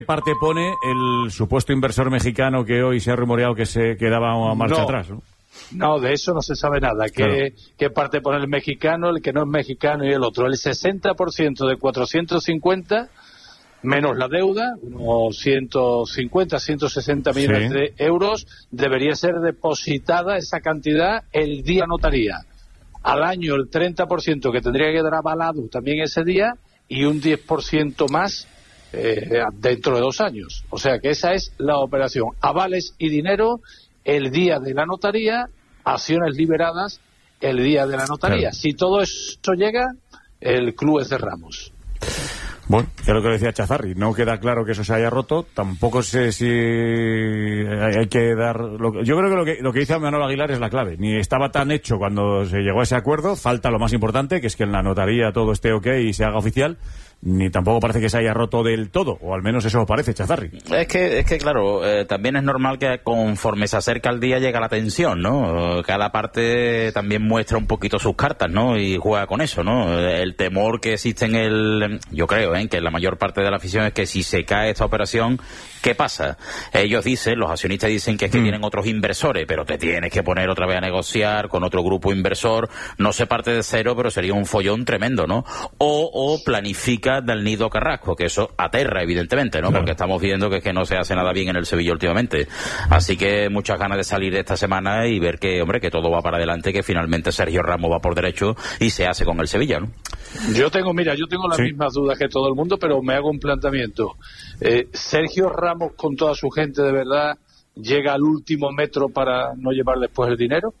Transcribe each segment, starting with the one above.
parte pone el supuesto inversor mexicano que hoy se ha rumoreado que se quedaba a marcha atrás, ¿no? No, de eso no se sabe nada. ¿Qué parte pone el mexicano, el que no es mexicano y el otro? El 60% de 450, menos la deuda, unos 150, 160 millones de euros, debería ser depositada esa cantidad el día notaría. Al año el 30% que tendría que dar avalado también ese día y un 10% más dentro de 2 años. O sea que esa es la operación. Avales y dinero el día de la notaría, acciones liberadas el día de la notaría. Claro. Si todo esto llega, el club es de Ramos. Bueno, ya lo que decía Chazarri, no queda claro que eso se haya roto, tampoco sé si hay que dar... Yo creo que lo que dice Manolo Aguilar es la clave, ni estaba tan hecho cuando se llegó a ese acuerdo, falta lo más importante, que es que en la notaría todo esté ok y se haga oficial, ni tampoco parece que se haya roto del todo, o al menos eso parece, Chazarri. Es que claro, también es normal que conforme se acerca el día llega la tensión, ¿no? Cada parte también muestra un poquito sus cartas, ¿no? Y juega con eso, ¿no? El temor que existe yo creo, que en la mayor parte de la afición es que si se cae esta operación, ¿qué pasa? Ellos dicen, los accionistas dicen que es que tienen otros inversores, pero te tienes que poner otra vez a negociar con otro grupo inversor, no se parte de cero, pero sería un follón tremendo, ¿no? O planifica del nido Carrasco, que eso aterra evidentemente, ¿no? Porque estamos viendo que es que no se hace nada bien en el Sevilla últimamente. Así que muchas ganas de salir esta semana y ver que, hombre, que todo va para adelante, que finalmente Sergio Ramos va por derecho y se hace con el Sevilla, ¿no? Yo tengo las mismas dudas que todo el mundo, pero me hago un planteamiento. Sergio Ramos con toda su gente de verdad llega al último metro para no llevar después el dinero.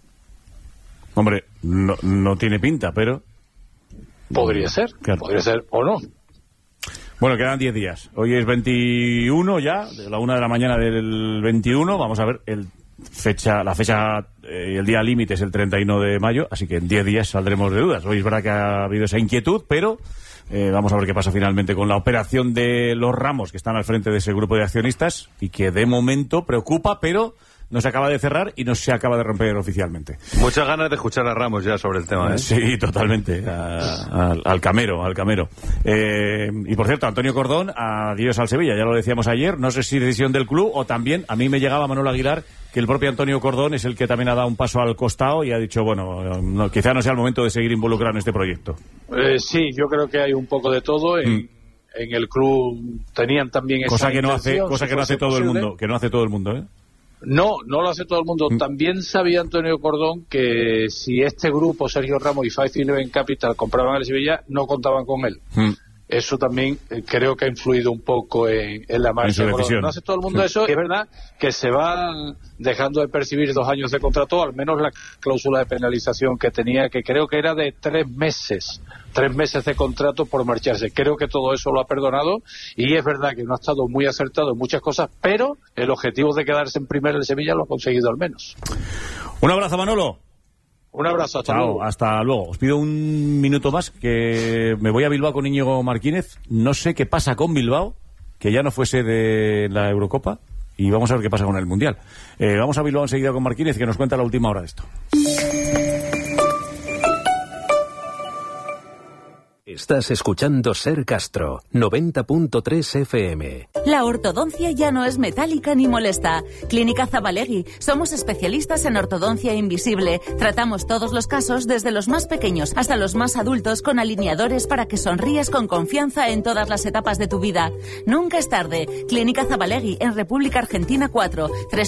Hombre, no tiene pinta, pero podría ser, claro. Podría ser o no. Bueno, quedan 10 días. Hoy es 21 ya, de la 1 de la mañana del 21. Vamos a ver la fecha y el día límite es el 31 de mayo, así que en 10 días saldremos de dudas. Hoy es verdad que ha habido esa inquietud, pero vamos a ver qué pasa finalmente con la operación de los Ramos, que están al frente de ese grupo de accionistas y que de momento preocupa, pero no se acaba de cerrar y no se acaba de romper oficialmente. Muchas ganas de escuchar a Ramos ya sobre el tema, ¿eh? Sí, totalmente. Al camero. Y por cierto, Antonio Cordón, adiós al Sevilla, ya lo decíamos ayer. No sé si decisión del club o también, a mí me llegaba Manolo Aguilar, que el propio Antonio Cordón es el que también ha dado un paso al costado y ha dicho, bueno, quizá no sea el momento de seguir involucrado en este proyecto. Sí, yo creo que hay un poco de todo. En el club tenían también esa cosa que no hace todo el mundo, que no hace todo el mundo, ¿eh? No lo hace todo el mundo. También sabía Antonio Cordón que si este grupo, Sergio Ramos y 511 Capital, compraban el Sevilla, no contaban con él. Eso también creo que ha influido un poco en la marcha. No hace todo el mundo eso. Es verdad que se va dejando de percibir 2 años de contrato, al menos la cláusula de penalización que tenía, que creo que era de 3 meses. 3 meses de contrato por marcharse. Creo que todo eso lo ha perdonado y es verdad que no ha estado muy acertado en muchas cosas, pero el objetivo de quedarse en primero en Sevilla lo ha conseguido al menos. Un abrazo, Manolo. Un abrazo, hasta luego. Hasta luego. Os pido un minuto más, que me voy a Bilbao con Íñigo Martínez. No sé qué pasa con Bilbao, que ya no fuese de la Eurocopa, y vamos a ver qué pasa con el Mundial. Vamos a Bilbao enseguida con Martínez, que nos cuenta la última hora de esto. Estás escuchando Ser Castro, 90.3 FM. La ortodoncia ya no es metálica ni molesta. Clínica Zabalegui. Somos especialistas en ortodoncia invisible. Tratamos todos los casos, desde los más pequeños hasta los más adultos, con alineadores para que sonríes con confianza en todas las etapas de tu vida. Nunca es tarde. Clínica Zabalegui, en República Argentina 4.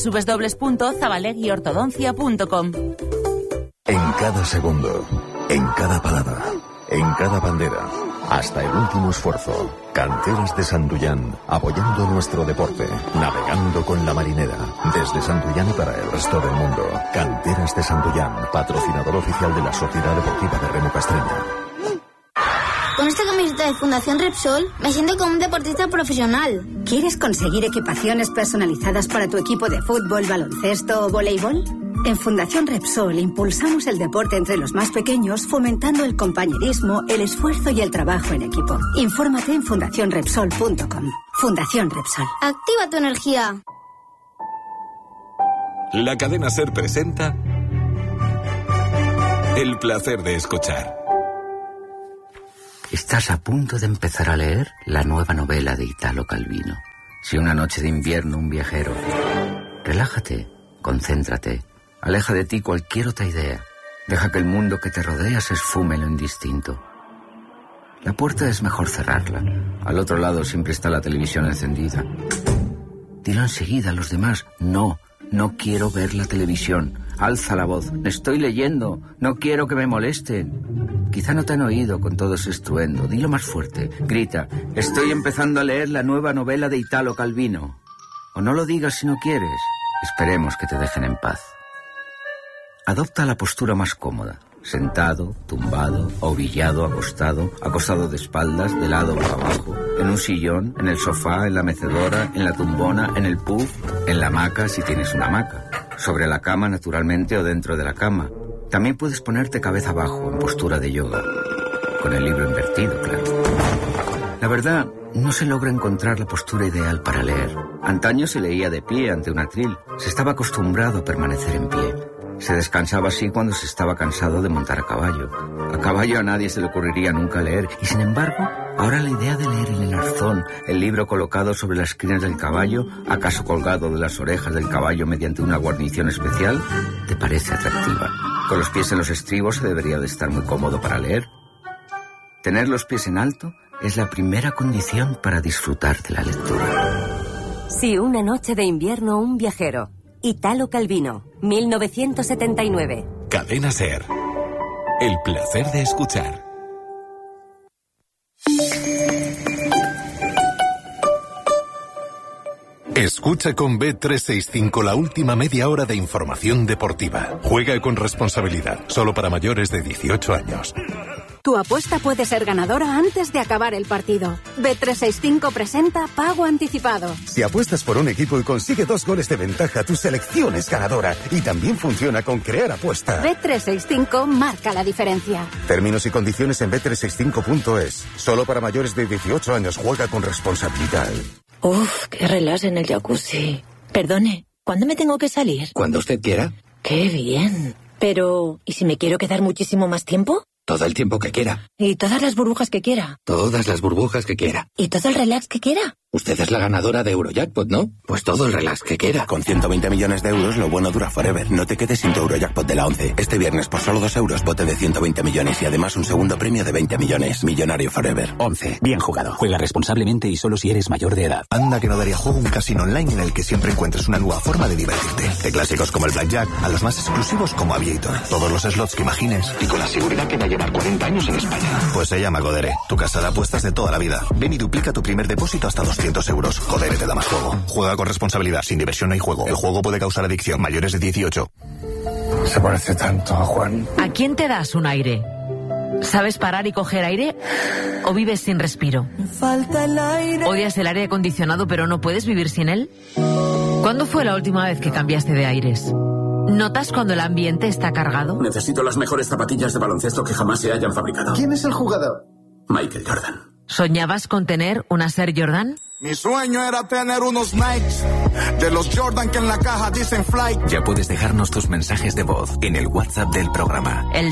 www.zabaleguiortodoncia.com. En cada segundo, en cada palabra, en cada bandera, hasta el último esfuerzo. Canteras de Santullán, apoyando nuestro deporte, navegando con la marinera, desde Santullán y para el resto del mundo. Canteras de Santullán, patrocinador oficial de la Sociedad Deportiva de Remo Castreña. Con esta camiseta de Fundación Repsol me siento como un deportista profesional. ¿Quieres conseguir equipaciones personalizadas para tu equipo de fútbol, baloncesto o voleibol? En Fundación Repsol impulsamos el deporte entre los más pequeños, fomentando el compañerismo, el esfuerzo y el trabajo en equipo. Infórmate en fundacionrepsol.com. Fundación Repsol. Activa tu energía. La cadena SER presenta El placer de escuchar. Estás a punto de empezar a leer la nueva novela de Italo Calvino. Si una noche de invierno un viajero. Relájate, concéntrate, aleja de ti cualquier otra idea. Deja que el mundo que te rodea se esfume en lo indistinto. La puerta es mejor cerrarla. Al otro lado siempre está la televisión encendida. Dilo enseguida a los demás. No quiero ver la televisión. Alza la voz. Estoy leyendo. No quiero que me molesten. Quizá no te han oído con todo ese estruendo. Dilo más fuerte. Grita. Estoy empezando a leer la nueva novela de Italo Calvino. O no lo digas si no quieres. Esperemos que te dejen en paz. Adopta la postura más cómoda. Sentado, tumbado, ovillado, acostado de espaldas, de lado para abajo, en un sillón, en el sofá, en la mecedora, en la tumbona, en el puff, en la hamaca si tienes una hamaca, sobre la cama naturalmente o dentro de la cama. También puedes ponerte cabeza abajo, en postura de yoga, con el libro invertido, claro. La verdad, no se logra encontrar la postura ideal para leer. Antaño se leía de pie ante un atril, se estaba acostumbrado a permanecer en pie. Se descansaba así cuando se estaba cansado de montar a caballo. A caballo a nadie se le ocurriría nunca leer. Y sin embargo, ahora la idea de leer en el arzón, el libro colocado sobre las crines del caballo, acaso colgado de las orejas del caballo mediante una guarnición especial, te parece atractiva. Con los pies en los estribos se debería de estar muy cómodo para leer. Tener los pies en alto es la primera condición para disfrutar de la lectura. Si una noche de invierno un viajero. Italo Calvino, 1979. Cadena SER. El placer de escuchar. Escucha con Bet365 la última media hora de información deportiva. Juega con responsabilidad, solo para mayores de 18 años. Tu apuesta puede ser ganadora antes de acabar el partido. Bet365 presenta Pago Anticipado. Si apuestas por un equipo y consigue 2 goles de ventaja, tu selección es ganadora. Y también funciona con Crear Apuesta. Bet365 marca la diferencia. Términos y condiciones en bet365.es. Solo para mayores de 18 años. Juega con responsabilidad. Uf, qué relax en el jacuzzi. Perdone, ¿cuándo me tengo que salir? Cuando usted quiera. Qué bien. Pero, ¿y si me quiero quedar muchísimo más tiempo? Todo el tiempo que quiera. ¿Y todas las burbujas que quiera? Todas las burbujas que quiera. ¿Y todo el relax que quiera? Usted es la ganadora de Eurojackpot, ¿no? Pues todo el relax que quiera. Con 120 millones de euros, lo bueno dura forever. No te quedes sin tu Eurojackpot de la 11. Este viernes, por solo 2 euros, bote de 120 millones y además un segundo premio de 20 millones. Millonario forever. 11. Bien jugado. Juega responsablemente y solo si eres mayor de edad. Anda que no daría juego un casino online en el que siempre encuentres una nueva forma de divertirte. De clásicos como el Blackjack a los más exclusivos como Aviator. Todos los slots que imagines. Y con la seguridad que va a llevar 40 años en España. Pues se llama Godere. Tu casa de apuestas de toda la vida. Ven y duplica tu primer depósito hasta 200 euros. Godere te da más juego. Juega con responsabilidad. Sin diversión no hay juego. El juego puede causar adicción. Mayores de 18. Se parece tanto a Juan. ¿A quién te das un aire? ¿Sabes parar y coger aire? ¿O vives sin respiro? Falta el aire. ¿Odias el aire acondicionado pero no puedes vivir sin él? ¿Cuándo fue la última vez que cambiaste de aires? ¿Notas cuando el ambiente está cargado? Necesito las mejores zapatillas de baloncesto que jamás se hayan fabricado. ¿Quién es el jugador? Michael Jordan. ¿Soñabas con tener una Air Jordan? Mi sueño era tener unos Nikes de los Jordan que en la caja dicen Fly. Ya puedes dejarnos tus mensajes de voz en el WhatsApp del programa. El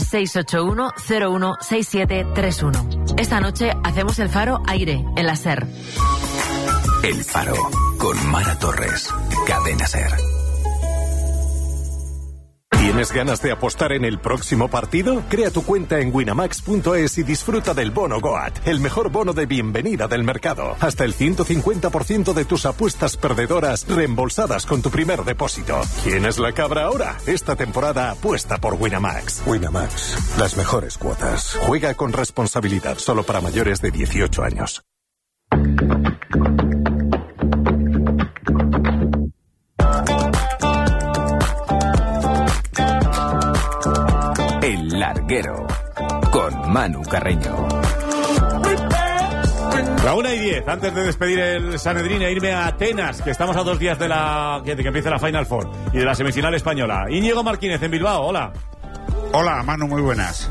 681-016731. Esta noche hacemos el Faro Aire en la SER. El Faro con Mara Torres. Cadena SER. ¿Tienes ganas de apostar en el próximo partido? Crea tu cuenta en winamax.es y disfruta del bono Goat, el mejor bono de bienvenida del mercado. Hasta el 150% de tus apuestas perdedoras reembolsadas con tu primer depósito. ¿Quién es la cabra ahora? Esta temporada apuesta por Winamax. Winamax, las mejores cuotas. Juega con responsabilidad, solo para mayores de 18 años. El Larguero, con Manu Carreño. La 1:10, antes de despedir el Sanedrín e irme a Atenas, que estamos a 2 días de que empiece la Final Four y de la semifinal española. Íñigo Martínez en Bilbao, hola. Hola, Manu, muy buenas.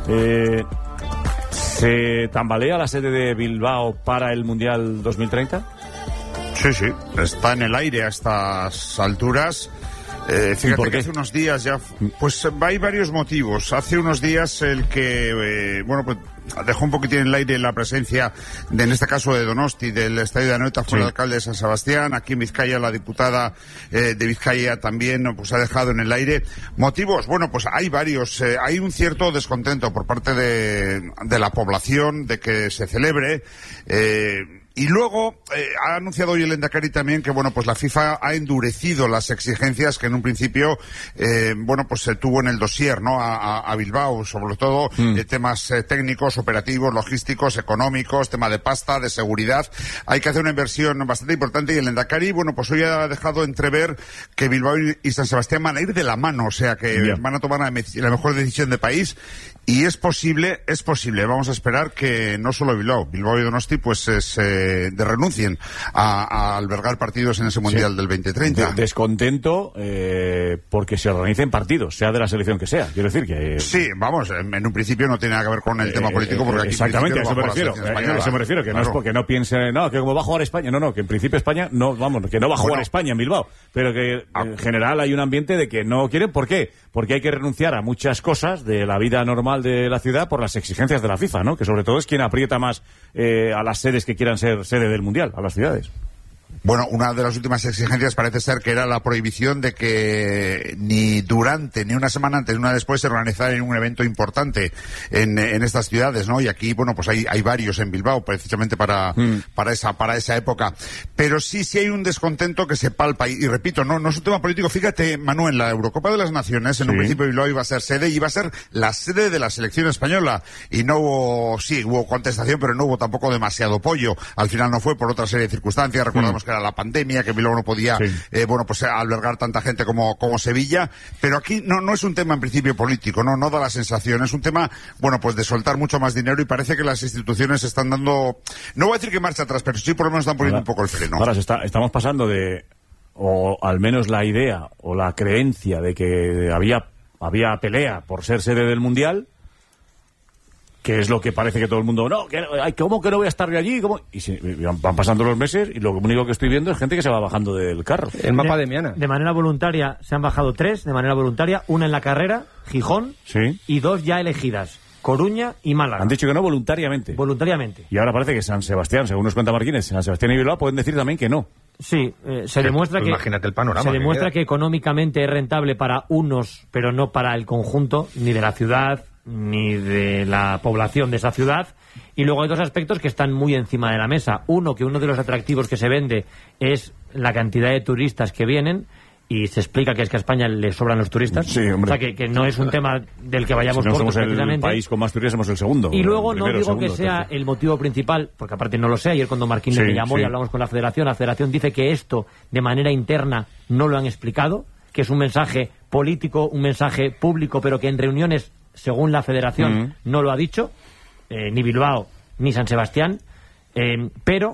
¿Se tambalea la sede de Bilbao para el Mundial 2030? Sí, está en el aire a estas alturas. Fíjate que hace unos días ya, pues hay varios motivos. Hace unos días el que, dejó un poquitín en el aire la presencia, en este caso de Donosti, del estadio de Anoeta, fue el alcalde de San Sebastián. Aquí en Vizcaya, la diputada de Vizcaya también pues ha dejado en el aire. Motivos, bueno, pues hay varios. Hay un cierto descontento por parte de la población de que se celebre. Y luego ha anunciado hoy el Endacari también que, bueno, pues la FIFA ha endurecido las exigencias que en un principio, bueno, pues se tuvo en el dossier, ¿no? A Bilbao, sobre todo temas técnicos, operativos, logísticos, económicos, tema de pasta, de seguridad. Hay que hacer una inversión bastante importante y el Endacari, bueno, pues hoy ha dejado entrever que Bilbao y San Sebastián van a ir de la mano, o sea que van a tomar la mejor decisión de país. Y es posible, vamos a esperar que no solo Bilbao y Donosti pues renuncien a albergar partidos en ese Mundial del 2030. Descontento porque se organicen partidos, sea de la selección que sea. Quiero decir que... Sí, vamos, en un principio no tiene nada que ver con el tema político porque aquí exactamente, a eso me refiero. Que claro. No es porque no piense, no, que como va a jugar España, no, que en principio España no, vamos, que no va a jugar España en Bilbao, pero que en general hay un ambiente de que no quieren. ¿Por qué? Porque hay que renunciar a muchas cosas de la vida normal de la ciudad por las exigencias de la FIFA, ¿no? Que sobre todo es quien aprieta más a las sedes que quieran ser sede del Mundial, a las ciudades. Bueno, una de las últimas exigencias parece ser que era la prohibición de que ni durante, ni una semana antes, ni una después se organizara un evento importante en estas ciudades, ¿no? Y aquí, bueno, pues hay varios en Bilbao, precisamente para esa época. Pero sí hay un descontento que se palpa. Y repito, no es un tema político. Fíjate, Manu, en la Eurocopa de las Naciones, en un principio Bilbao iba a ser sede, y iba a ser la sede de la selección española. Y no hubo contestación, pero no hubo tampoco demasiado apoyo. Al final no fue por otra serie de circunstancias. Recordamos que era la pandemia, que Bilbao no podía bueno, pues albergar tanta gente como Sevilla, pero aquí no es un tema en principio político, no da la sensación, es un tema, bueno, pues de soltar mucho más dinero, y parece que las instituciones están dando, no voy a decir que marcha atrás, pero sí por lo menos están poniendo un poco el freno. Ahora estamos pasando de, o al menos la idea o la creencia de que había pelea por ser sede del Mundial, que es lo que parece que todo el mundo, ¿cómo que no voy a estar yo allí? ¿Cómo? Y van pasando los meses y lo único que estoy viendo es gente que se va bajando del carro. El mapa de Miana. De manera voluntaria se han bajado 3, de manera voluntaria, una en la carrera, Gijón, y 2 ya elegidas, Coruña y Málaga. Han dicho que no voluntariamente. Voluntariamente. Y ahora parece que San Sebastián, según nos cuenta Marquínez, San Sebastián y Bilbao pueden decir también que no. Sí, se demuestra que... Imagínate el panorama. Se demuestra que económicamente es rentable para unos, pero no para el conjunto, ni de la ciudad, ni de la población de esa ciudad. Y luego hay dos aspectos que están muy encima de la mesa. Uno, que uno de los atractivos que se vende es la cantidad de turistas que vienen, y se explica que es que a España le sobran los turistas. Sí, hombre. O sea, que no es un tema del que vayamos cortos, somos el país con más turistas, somos el segundo. Y luego no digo que sea el motivo principal, porque aparte no lo sé. Ayer cuando Marquín me llamó y hablamos con la Federación dice que esto de manera interna no lo han explicado, que es un mensaje político, un mensaje público, pero que en reuniones, según la Federación, no lo ha dicho, ni Bilbao ni San Sebastián, pero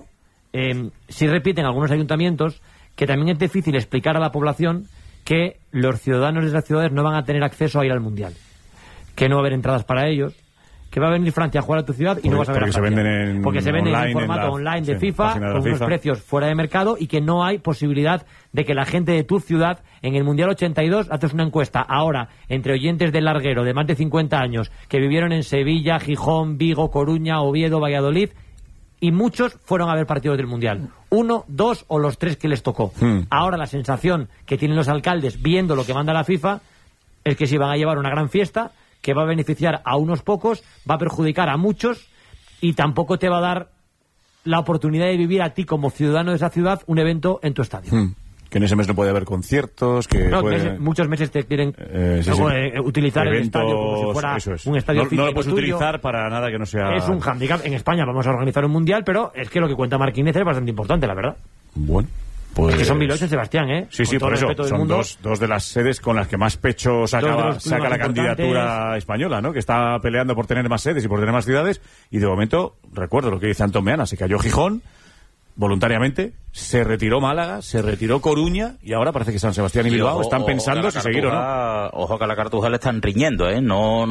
sí repiten algunos ayuntamientos que también es difícil explicar a la población que los ciudadanos de esas ciudades no van a tener acceso a ir al Mundial, que no va a haber entradas para ellos, que va a venir Francia a jugar a tu ciudad y no vas a ver a Francia. Porque se venden en formato online de FIFA, con unos precios fuera de mercado, y que no hay posibilidad de que la gente de tu ciudad, en el Mundial 82, haces una encuesta ahora entre oyentes del larguero de más de 50 años que vivieron en Sevilla, Gijón, Vigo, Coruña, Oviedo, Valladolid, y muchos fueron a ver partidos del Mundial. 1, 2 o los 3 que les tocó. Ahora la sensación que tienen los alcaldes viendo lo que manda la FIFA es que si van a llevar una gran fiesta que va a beneficiar a unos pocos, va a perjudicar a muchos, y tampoco te va a dar la oportunidad de vivir a ti como ciudadano de esa ciudad un evento en tu estadio. Que en ese mes no puede haber conciertos, que muchos meses te quieren utilizar eventos, el estadio como si fuera un estadio físico. No lo puedes utilizar para nada que no sea... Es un hándicap. En España vamos a organizar un Mundial, pero es que lo que cuenta Marquínez es bastante importante, la verdad. Bueno, pues... Es que son Bilbao y San Sebastián, ¿eh? Sí, por eso. Son dos de las sedes con las que más pecho saca la candidatura española, ¿no? Que está peleando por tener más sedes y por tener más ciudades. Y de momento, recuerdo lo que dice Antón Meana, se cayó Gijón voluntariamente, se retiró Málaga, se retiró Coruña y ahora parece que San Sebastián y Bilbao están pensando si seguir o no. Ojo que a la Cartuja le están riñendo, ¿eh?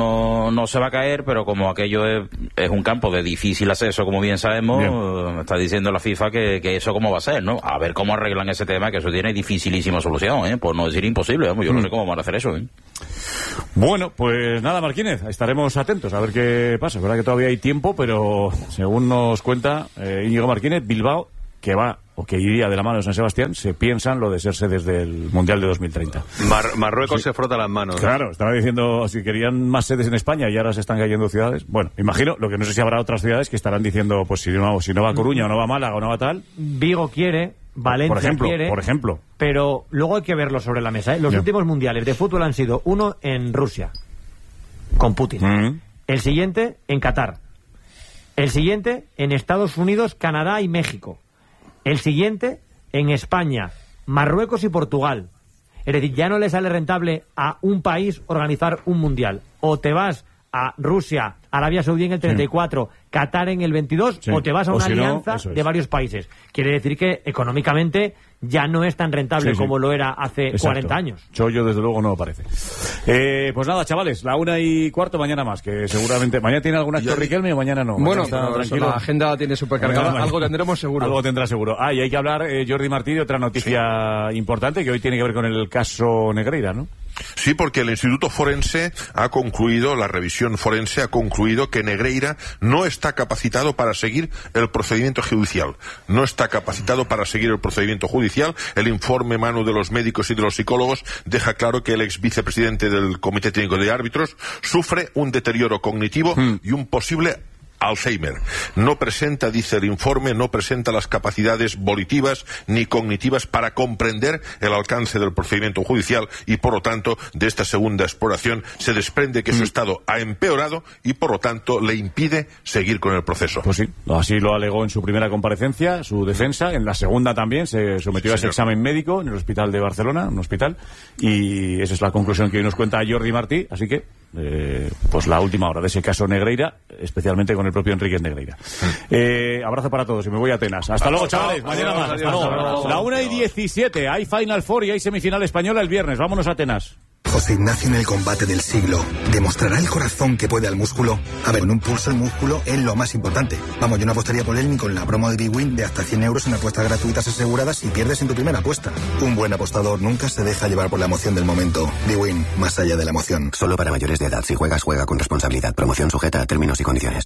No se va a caer, pero como aquello es un campo de difícil acceso, como bien sabemos, está diciendo la FIFA que eso cómo va a ser, ¿no? A ver cómo arreglan ese tema, que eso tiene dificilísima solución, ¿eh? Por no decir imposible, vamos, yo no sé cómo van a hacer eso, ¿eh? Bueno, pues nada, Marquínez, estaremos atentos a ver qué pasa. Es verdad que todavía hay tiempo, pero según nos cuenta Íñigo Marquínez, Bilbao, que va o que iría de la mano de San Sebastián, se piensan lo de ser sedes del Mundial de 2030. Marruecos se frota las manos. Claro, estaba diciendo si querían más sedes en España y ahora se están cayendo ciudades. Bueno, imagino, lo que no sé si habrá otras ciudades que estarán diciendo, pues si no va a Coruña o no va a Málaga o no va a tal. Vigo quiere, Valencia quiere. Por ejemplo. Pero luego hay que verlo sobre la mesa, ¿eh? Los últimos mundiales de fútbol han sido uno en Rusia, con Putin. El siguiente en Qatar. El siguiente en Estados Unidos, Canadá y México. El siguiente en España, Marruecos y Portugal. Es decir, ya no le sale rentable a un país organizar un mundial. O te vas a Rusia, Arabia Saudí en el 34, Qatar en el 22, o te vas a una alianza de varios países. Quiere decir que económicamente ya no es tan rentable como lo era hace 40 años. Chollo, desde luego, no lo parece. Pues nada, chavales, 1:15 mañana más, que seguramente... ¿Mañana tiene algún acto Riquelme o mañana no? Bueno, tranquilo. La agenda tiene supercargada, algo tendremos seguro. Algo tendrá seguro. Y hay que hablar, Jordi Martí, de otra noticia importante que hoy tiene que ver con el caso Negreira, ¿no? Sí, porque el Instituto Forense ha concluido, la revisión forense ha concluido que Negreira no está capacitado para seguir el procedimiento judicial. No está capacitado para seguir el procedimiento judicial. El informe mano de los médicos y de los psicólogos deja claro que el ex vicepresidente del Comité Técnico de Árbitros sufre un deterioro cognitivo y un posible Alzheimer. No presenta, dice el informe, no presenta las capacidades volitivas ni cognitivas para comprender el alcance del procedimiento judicial y, por lo tanto, de esta segunda exploración se desprende que su estado ha empeorado y, por lo tanto, le impide seguir con el proceso. Pues sí, así lo alegó en su primera comparecencia, su defensa. En la segunda también se sometió a ese examen médico en el hospital de Barcelona, un hospital, y esa es la conclusión que hoy nos cuenta Jordi Martí, así que pues la última hora de ese caso Negreira, especialmente con el propio Enrique Negreira. Abrazo para todos y me voy a Atenas. Hasta luego, chavales. Mañana más. Hasta luego. La 1:17. Hay Final Four y hay semifinal española el viernes. Vámonos a Atenas. José Ignacio en el combate del siglo. ¿Demostrará el corazón que puede al músculo? A ver, en un pulso el músculo es lo más importante. Vamos, yo no apostaría por él ni con la promo de Big Win de hasta 100 euros en apuestas gratuitas aseguradas si pierdes en tu primera apuesta. Un buen apostador nunca se deja llevar por la emoción del momento. Big Win, más allá de la emoción. Solo para mayores de edad. Si juegas, juega con responsabilidad. Promoción sujeta a términos y condiciones.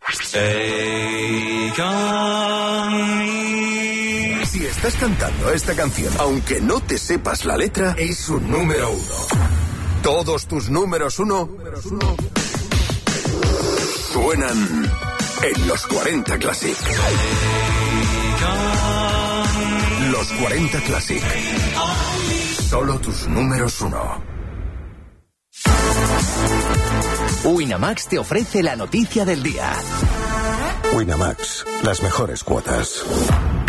Si estás cantando esta canción, aunque no te sepas la letra, es un número 1. Todos tus números 1 suenan en los 40 Classic. Los 40 Classic. Solo tus números 1. Winamax te ofrece la noticia del día. Winamax, las mejores cuotas.